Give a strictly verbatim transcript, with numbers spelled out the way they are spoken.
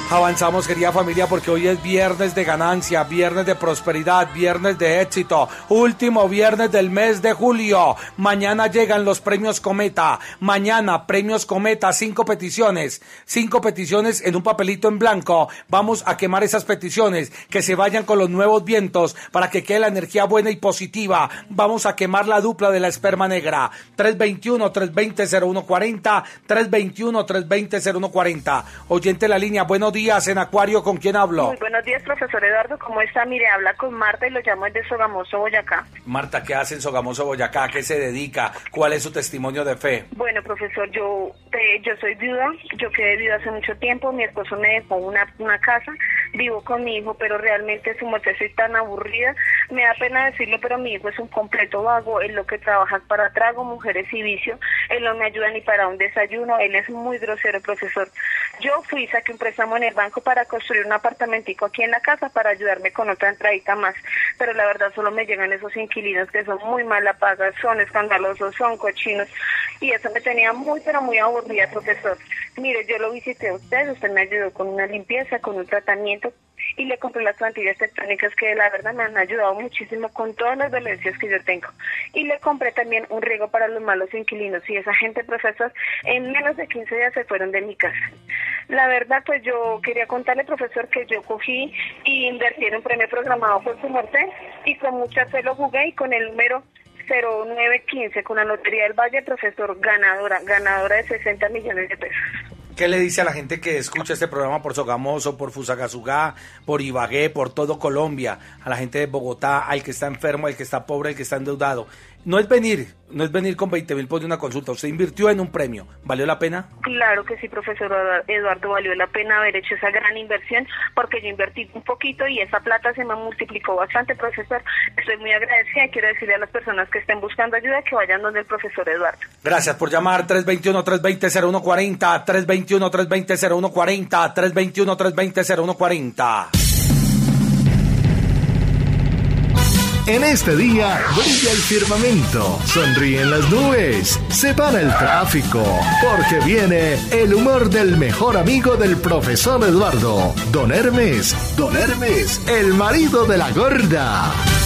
Avanzamos, querida familia, porque hoy es viernes de ganancia, viernes de prosperidad, viernes de éxito, último viernes del mes de julio. Mañana llegan los premios Cometa. Mañana, premios Cometa, cinco peticiones, cinco peticiones en un papelito en blanco. Vamos a quemar esas peticiones, que se vayan con los nuevos vientos para que quede la energía buena y positiva. Vamos a quemar la dupla de la esperma negra. tres veintiuno, tres veinte, cero uno cuarenta, tres veintiuno, tres veinte, cero uno cuarenta. Oyente la línea, buenos días. En Acuario, ¿con quién hablo? Muy buenos días, profesor Eduardo, ¿cómo está? Mire, habla con Marta y lo llamo desde Sogamoso, Boyacá. Marta, ¿qué hace en Sogamoso, Boyacá? ¿A qué se dedica? ¿Cuál es su testimonio de fe? Bueno, profesor, yo eh, yo soy viuda, yo quedé viuda hace mucho tiempo, mi esposo me dejó una, una casa, vivo con mi hijo, pero realmente su muerte soy tan aburrida, me da pena decirlo, pero mi hijo es un completo vago, él lo que trabaja es para trago, mujeres y vicio, él no me ayuda ni para un desayuno, él es muy grosero, profesor. Yo fui, saqué un préstamo en el banco para construir un apartamentico aquí en la casa para ayudarme con otra entradita más, pero la verdad solo me llegan esos inquilinos que son muy mala paga, son escandalosos, son cochinos, y eso me tenía muy pero muy aburrida, profesor. Mire, yo lo visité a usted, usted me ayudó con una limpieza, con un tratamiento, y le compré las plantillas tectónicas que la verdad me han ayudado muchísimo con todas las dolencias que yo tengo, y le compré también un riego para los malos inquilinos, y esa gente, profesor, en menos de quince días se fueron de mi casa. La verdad, pues yo quería contarle, profesor, que yo cogí y invertí en un premio programado por su muerte, y con mucha fe lo jugué, y con el número cero nueve quince, con la Lotería del Valle, profesor, ganadora, ganadora de sesenta millones de pesos. ¿Qué le dice a la gente que escucha este programa por Sogamoso, por Fusagasugá, por Ibagué, por todo Colombia, a la gente de Bogotá, al que está enfermo, al que está pobre, al que está endeudado? No es venir, no es venir con veinte mil por de una consulta. Usted invirtió en un premio. ¿Valió la pena? Claro que sí, profesor Eduardo, valió la pena haber hecho esa gran inversión, porque yo invertí un poquito y esa plata se me multiplicó bastante, profesor. Estoy muy agradecida y quiero decirle a las personas que estén buscando ayuda que vayan donde el profesor Eduardo. Gracias por llamar. tres veintiuno, tres veinte, cero uno cuarenta, tres veintiuno, tres veinte, cero uno cuarenta, tres veintiuno, tres veinte, cero uno cuarenta. En este día brilla el firmamento, sonríen las nubes, se para el tráfico, porque viene el humor del mejor amigo del profesor Eduardo, Don Hermes, Don Hermes, el marido de la gorda.